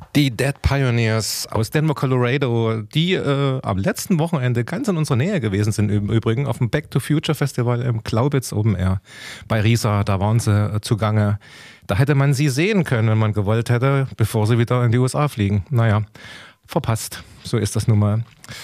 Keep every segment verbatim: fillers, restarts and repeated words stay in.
Die Dead Pioneers aus Denver, Colorado, die äh, am letzten Wochenende ganz in unserer Nähe gewesen sind, im Übrigen auf dem Back to Future Festival im Glaubitz Open Air bei Riesa. Da waren sie äh, zugange. Da hätte man sie sehen können, wenn man gewollt hätte, bevor sie wieder in die U S A fliegen. Naja, verpasst. So ist das nun mal.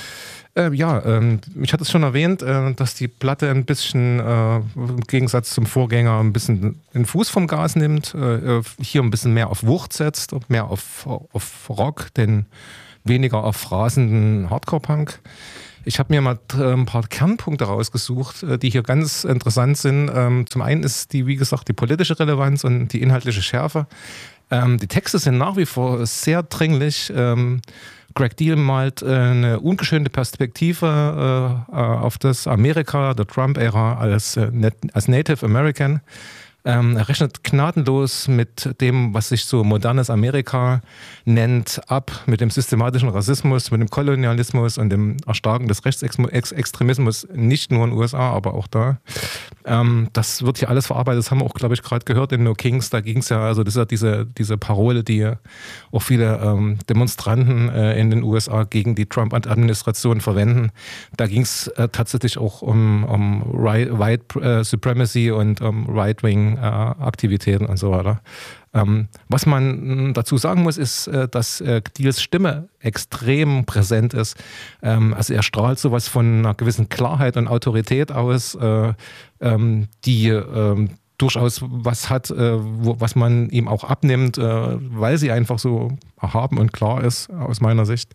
Äh, ja, ähm, ich hatte es schon erwähnt, äh, dass die Platte ein bisschen äh, im Gegensatz zum Vorgänger ein bisschen den Fuß vom Gas nimmt, äh, hier ein bisschen mehr auf Wucht setzt, mehr auf, auf Rock, den weniger auf phrasenden Hardcore-Punk. Ich habe mir mal ein paar Kernpunkte rausgesucht, die hier ganz interessant sind. Ähm, zum einen ist die, wie gesagt, die politische Relevanz und die inhaltliche Schärfe. Ähm, die Texte sind nach wie vor sehr dringlich. Ähm, Greg Deal malt äh, eine ungeschönte Perspektive äh, auf das Amerika der Trump-Ära als, äh, als Native American. Ähm, er rechnet gnadenlos mit dem, was sich so modernes Amerika nennt, ab, mit dem systematischen Rassismus, mit dem Kolonialismus und dem Erstarken des Rechtsextremismus, nicht nur in den U S A, aber auch da. Ähm, das wird hier alles verarbeitet, das haben wir auch, glaube ich, gerade gehört in No Kings, da ging es ja, also das ist ja diese, diese Parole, die auch viele ähm, Demonstranten äh, in den U S A gegen die Trump-Administration verwenden. Da ging es äh, tatsächlich auch um, um Right, White äh, Supremacy und um Right-Wing Aktivitäten und so weiter. Ähm, was man dazu sagen muss, ist, äh, dass äh, Deals Stimme extrem präsent ist. Ähm, also er strahlt sowas von einer gewissen Klarheit und Autorität aus, äh, ähm, die äh, durchaus was hat, äh, wo, was man ihm auch abnimmt, äh, weil sie einfach so erhaben und klar ist, aus meiner Sicht.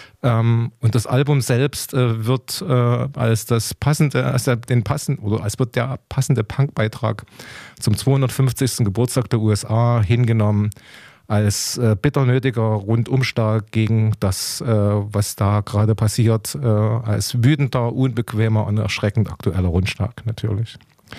Ähm, und das Album selbst äh, wird äh, als das passende, als der, den passenden, oder als wird der passende Punkbeitrag zum zweihundertfünfzigsten Geburtstag der U S A hingenommen, als äh, bitter nötiger Rundumschlag gegen das, äh, was da gerade passiert, äh, als wütender, unbequemer und erschreckend aktueller Rundschlag natürlich.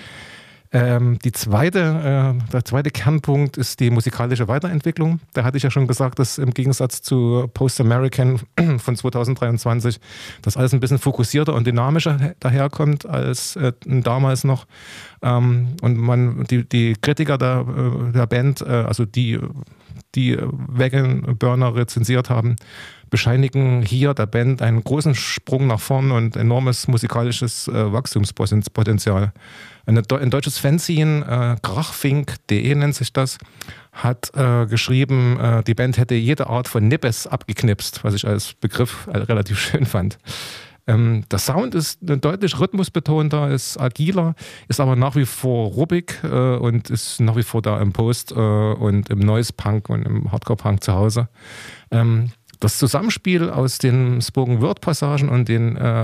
Ähm, die zweite, äh, der zweite Kernpunkt ist die musikalische Weiterentwicklung. Da hatte ich ja schon gesagt, dass im Gegensatz zu Post-American von zweitausenddreiundzwanzig das alles ein bisschen fokussierter und dynamischer daherkommt als äh, damals noch. Ähm, und man die, die Kritiker der, der Band, äh, also die, die Wagon Burner rezensiert haben, bescheinigen hier der Band einen großen Sprung nach vorn und enormes musikalisches äh, Wachstumspotenzial. Ein, ein deutsches Fanzine, äh, krachfink punkt de nennt sich das, hat äh, geschrieben, äh, die Band hätte jede Art von Nippes abgeknipst, was ich als Begriff äh, relativ schön fand. Ähm, der Sound ist deutlich rhythmusbetonter, ist agiler, ist aber nach wie vor ruppig äh, und ist nach wie vor da im Post- äh, und im Noise-Punk und im Hardcore-Punk zu Hause. Ähm, Das Zusammenspiel aus den Spoken-Word-Passagen und den äh,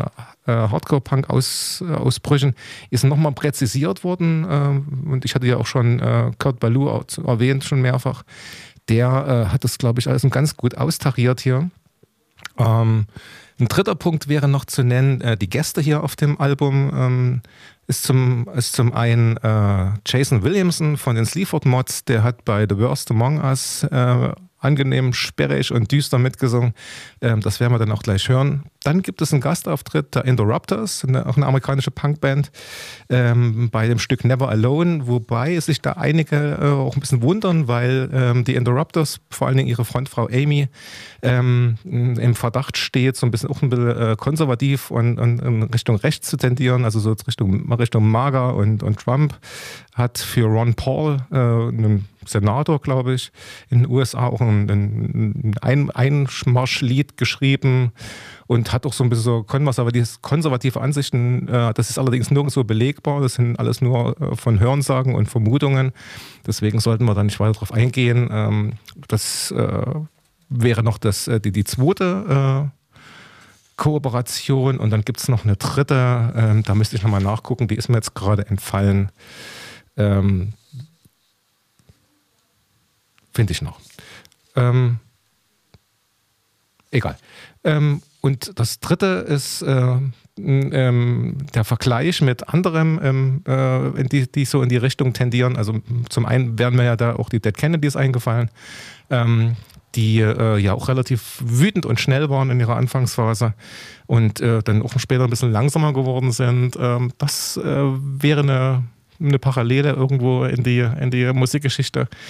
Hardcore-Punk-Ausbrüchen ist nochmal präzisiert worden. Äh, und ich hatte ja auch schon äh, Kurt Ballou erwähnt, schon mehrfach. Der äh, hat das, glaube ich, alles ganz gut austariert hier. Ähm, ein dritter Punkt wäre noch zu nennen, äh, die Gäste hier auf dem Album. Ähm, ist, zum, ist zum einen äh, Jason Williamson von den Sleaford Mods, der hat bei The Worst Among Us äh, angenehm sperrig und düster mitgesungen. Ähm, das werden wir dann auch gleich hören. Dann gibt es einen Gastauftritt der Interrupters, eine, auch eine amerikanische Punkband, ähm, bei dem Stück Never Alone, wobei sich da einige äh, auch ein bisschen wundern, weil ähm, die Interrupters, vor allen Dingen ihre Frontfrau Amy, ähm, im Verdacht steht, so ein bisschen auch ein bisschen äh, konservativ und, und in Richtung rechts zu tendieren, also so Richtung, Richtung MAGA und, und Trump, hat für Ron Paul, äh, einen Senator, glaube ich, in den U S A auch ein, ein Einmarschlied geschrieben und hat auch so ein bisschen so konservative, konservative Ansichten. Das ist allerdings nirgendwo belegbar. Das sind alles nur von Hörensagen und Vermutungen. Deswegen sollten wir da nicht weiter drauf eingehen. Das wäre noch das, die, die zweite Kooperation. Und dann gibt es noch eine dritte. Da müsste ich nochmal nachgucken. Die ist mir jetzt gerade entfallen. Finde ich noch. Ähm, egal. Ähm, und das dritte ist äh, ähm, der Vergleich mit anderen, ähm, äh, die, die so in die Richtung tendieren. Also zum einen werden mir ja da auch die Dead Kennedys eingefallen, ähm, die äh, ja auch relativ wütend und schnell waren in ihrer Anfangsphase und äh, dann auch später ein bisschen langsamer geworden sind. Ähm, das äh, wäre eine, eine Parallele irgendwo in die, in die Musikgeschichte.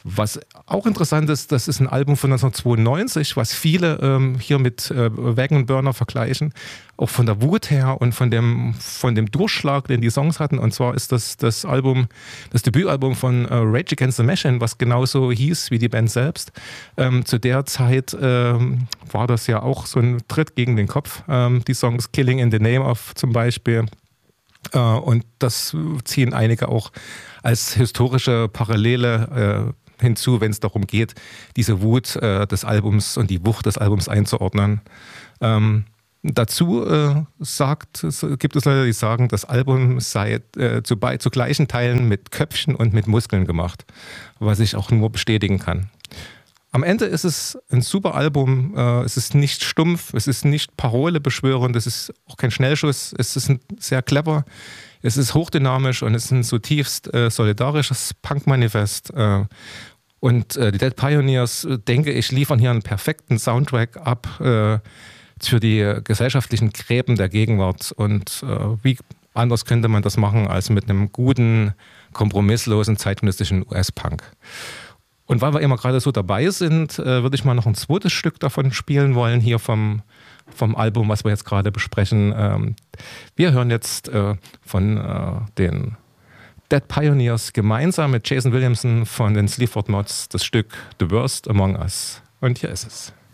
Was auch interessant ist, das ist ein Album von neunzehnhundertzweiundneunzig, was viele ähm, hier mit äh, Wagon Burner vergleichen, auch von der Wut her und von dem, von dem Durchschlag, den die Songs hatten. Und zwar ist das das Album, das Debütalbum von äh, Rage Against the Machine, was genauso hieß wie die Band selbst. Ähm, zu der Zeit ähm, war das ja auch so ein Tritt gegen den Kopf. Ähm, die Songs Killing in the Name of zum Beispiel. Äh, und das ziehen einige auch als historische Parallele äh, hinzu, wenn es darum geht, diese Wut äh, des Albums und die Wucht des Albums einzuordnen. Ähm, dazu äh, sagt, gibt es Leute, die sagen, das Album sei äh, zu, bei, zu gleichen Teilen mit Köpfchen und mit Muskeln gemacht, was ich auch nur bestätigen kann. Am Ende ist es ein super Album, äh, es ist nicht stumpf, es ist nicht parolebeschwörend, es ist auch kein Schnellschuss, es ist ein, sehr clever, es ist hochdynamisch und es ist ein zutiefst äh, solidarisches Punk-Manifest. Äh, und äh, die Dead Pioneers, äh, denke ich, liefern hier einen perfekten Soundtrack ab äh, für die gesellschaftlichen Gräben der Gegenwart. Und äh, wie anders könnte man das machen als mit einem guten, kompromisslosen, zeitgenössischen U S-Punk. Und weil wir immer gerade so dabei sind, äh, würde ich mal noch ein zweites Stück davon spielen wollen, hier vom, vom Album, was wir jetzt gerade besprechen. Ähm, wir hören jetzt äh, von äh, den Dead Pioneers gemeinsam mit Jason Williamson von den Sleaford Mods das Stück The Worst Among Us. Und hier ist es.